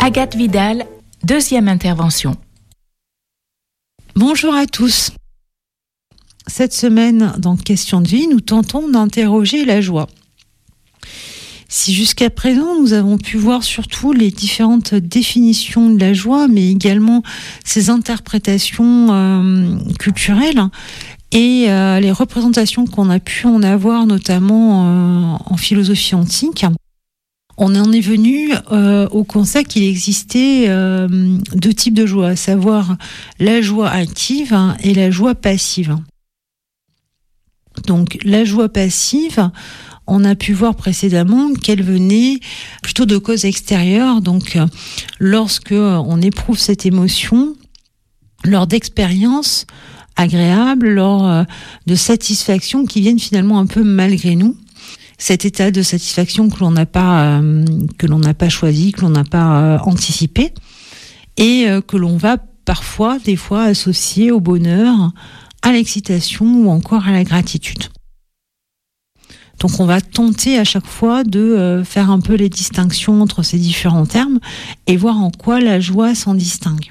Agathe Vidal, deuxième intervention. Bonjour à tous. Cette semaine, dans Question de vie, nous tentons d'interroger la joie. Si jusqu'à présent, nous avons pu voir surtout les différentes définitions de la joie, mais également ses interprétations culturelles et les représentations qu'on a pu en avoir, notamment en philosophie antique, on en est venu au constat qu'il existait deux types de joie, à savoir la joie active et la joie passive. Donc la joie passive, on a pu voir précédemment qu'elle venait plutôt de causes extérieures. Donc lorsque on éprouve cette émotion, lors d'expériences agréables, lors de satisfactions qui viennent finalement un peu malgré nous. Cet état de satisfaction que l'on n'a pas choisi, que l'on n'a pas anticipé, et que l'on va parfois, des fois, associer au bonheur, à l'excitation ou encore à la gratitude. Donc on va tenter à chaque fois de faire un peu les distinctions entre ces différents termes et voir en quoi la joie s'en distingue.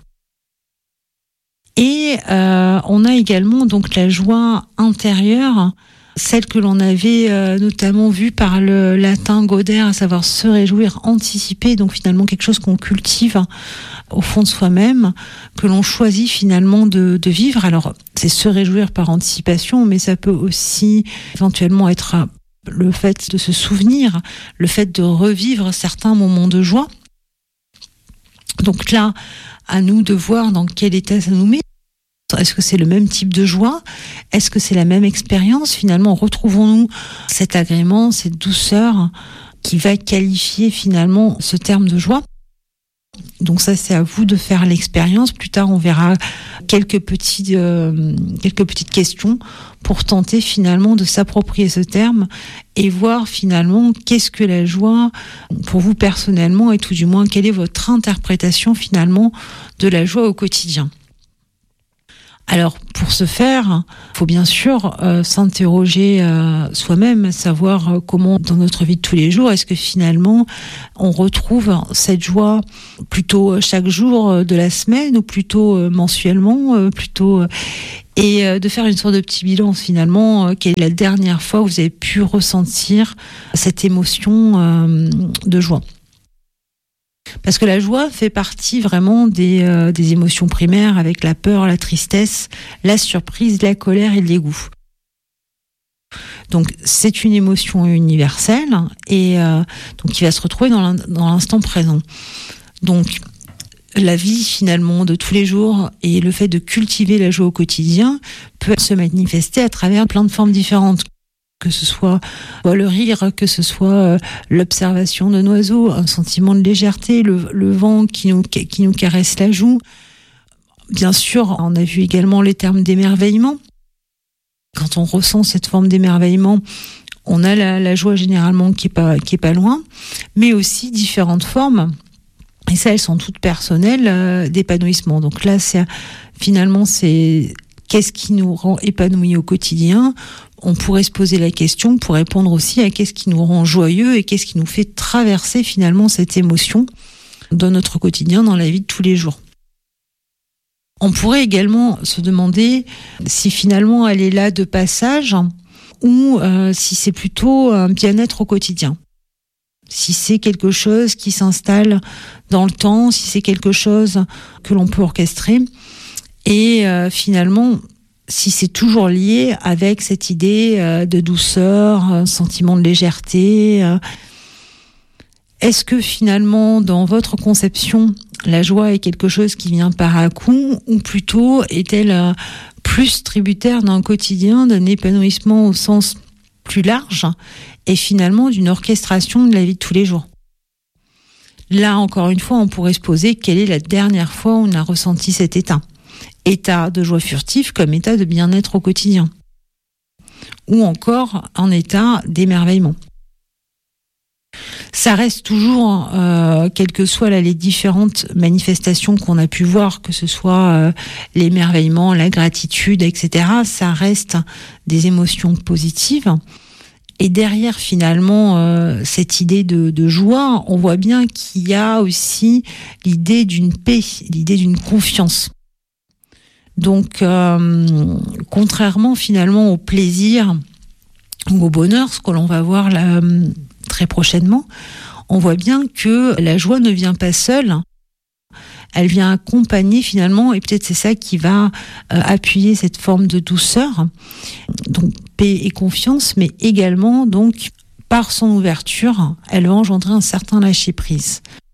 Et on a également donc la joie intérieure, celle que l'on avait notamment vue par le latin Gauder, à savoir se réjouir, anticiper, donc finalement quelque chose qu'on cultive au fond de soi-même, que l'on choisit finalement de vivre. Alors c'est se réjouir par anticipation, mais ça peut aussi éventuellement être le fait de se souvenir, le fait de revivre certains moments de joie. Donc là, à nous de voir dans quel état ça nous met. Est-ce que c'est le même type de joie ? Est-ce que c'est la même expérience ? Finalement, retrouvons-nous cet agrément, cette douceur qui va qualifier finalement ce terme de joie ? Donc ça, c'est à vous de faire l'expérience. Plus tard, on verra quelques petites questions pour tenter finalement de s'approprier ce terme et voir finalement qu'est-ce que la joie pour vous personnellement, et tout du moins quelle est votre interprétation finalement de la joie au quotidien. Alors, pour ce faire, il faut bien sûr s'interroger soi-même, savoir comment, dans notre vie de tous les jours, est-ce que finalement, on retrouve cette joie plutôt chaque jour de la semaine ou plutôt mensuellement, et de faire une sorte de petit bilan finalement, quelle est la dernière fois où vous avez pu ressentir cette émotion de joie. Parce que la joie fait partie vraiment des émotions primaires, avec la peur, la tristesse, la surprise, la colère et le dégoût. Donc c'est une émotion universelle et donc qui va se retrouver dans l'instant présent. Donc la vie finalement de tous les jours et le fait de cultiver la joie au quotidien peut se manifester à travers plein de formes différentes. Que ce soit le rire, que ce soit l'observation d'un oiseau, un sentiment de légèreté, le vent qui nous caresse la joue. Bien sûr, on a vu également les termes d'émerveillement. Quand on ressent cette forme d'émerveillement, on a la joie généralement qui est pas loin, mais aussi différentes formes. Et ça, elles sont toutes personnelles d'épanouissement. Donc là, c'est qu'est-ce qui nous rend épanouis au quotidien ? On pourrait se poser la question pour répondre aussi à qu'est-ce qui nous rend joyeux et qu'est-ce qui nous fait traverser finalement cette émotion dans notre quotidien, dans la vie de tous les jours. On pourrait également se demander si finalement elle est là de passage ou si c'est plutôt un bien-être au quotidien. Si c'est quelque chose qui s'installe dans le temps, si c'est quelque chose que l'on peut orchestrer et finalement si c'est toujours lié avec cette idée de douceur, un sentiment de légèreté. Est-ce que finalement, dans votre conception, la joie est quelque chose qui vient par à coup, ou plutôt est-elle plus tributaire d'un quotidien, d'un épanouissement au sens plus large, et finalement d'une orchestration de la vie de tous les jours ? Là, encore une fois, on pourrait se poser quelle est la dernière fois où on a ressenti cet état ? État de joie furtive comme état de bien-être au quotidien. Ou encore un état d'émerveillement. Ça reste toujours, quelles que soient les différentes manifestations qu'on a pu voir, que ce soit l'émerveillement, la gratitude, etc., ça reste des émotions positives Et derrière finalement cette idée de joie, on voit bien qu'il y a aussi l'idée d'une paix, l'idée d'une confiance. Donc contrairement finalement au plaisir ou au bonheur, ce que l'on va voir là très prochainement, on voit bien que la joie ne vient pas seule. Elle vient accompagner finalement, et peut-être c'est ça qui va appuyer cette forme de douceur, donc paix et confiance, mais également donc par son ouverture, elle va engendrer un certain lâcher prise.